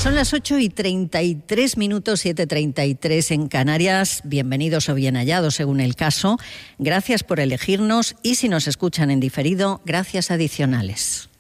Son las 8:33, 7:33 en Canarias. Bienvenidos o bien hallados, según el caso. Gracias por elegirnos y si nos escuchan en diferido, gracias adicionales.